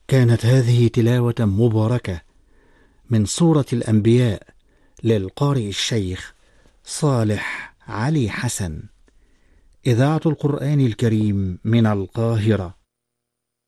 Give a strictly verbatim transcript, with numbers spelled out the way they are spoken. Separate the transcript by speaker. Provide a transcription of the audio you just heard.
Speaker 1: كانت هذه تلاوة مباركة من سورة الأنبياء للقارئ الشيخ صالح علي حسن، إذاعة القرآن الكريم من القاهرة.